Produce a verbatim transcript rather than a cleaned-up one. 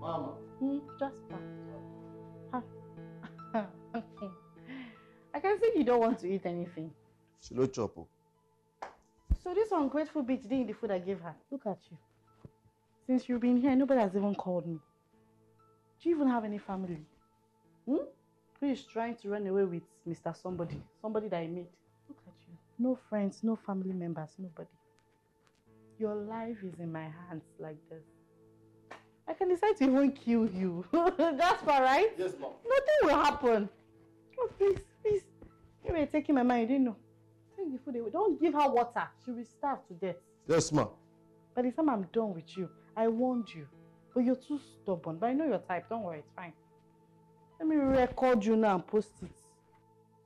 Mama. Hmm, Jasper. Huh. I can see you don't want to eat anything. She no chop. So this ungrateful bitch didn't eat the food I gave her. Look at you. Since you've been here, nobody has even called me. Do you even have any family? Hmm? Who is trying to run away with Mister Somebody? Somebody that I made. Look at you. No friends, no family members, nobody. Your life is in my hands like this. I can decide to even kill you. That's far, right? Yes, ma'am. Nothing will happen. Oh, please, please. You were taking my mind, you didn't know. Take the food away. Don't give her water. She will starve to death. Yes, ma'am. By the time I'm done with you, I warned you. But you're too stubborn. But I know your type. Don't worry, it's fine. Let me record you now and post it.